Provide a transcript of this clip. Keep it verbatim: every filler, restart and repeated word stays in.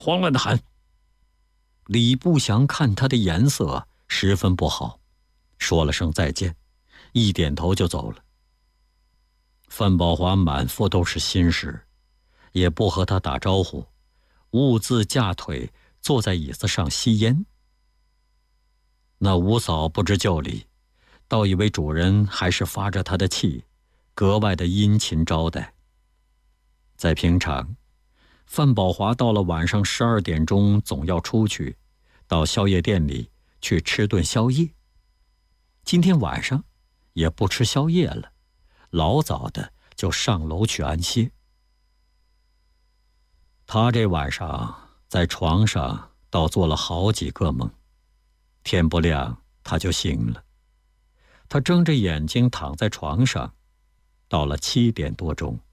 慌乱地喊。李不祥看他的颜色十分不好，说了声再见，一点头就走了。范宝华满腹都是心事，也不和他打招呼，兀自架腿坐在椅子上吸烟。那吴嫂不知就里，倒以为主人还是发着他的气，格外的殷勤招待。在平常，范宝华到了晚上十二点钟总要出去，到宵夜店里去吃顿宵夜。今天晚上也不吃宵夜了，老早的就上楼去安歇。他这晚上在床上倒做了好几个梦，天不亮他就醒了。他睁着眼睛躺在床上，到了七点多钟，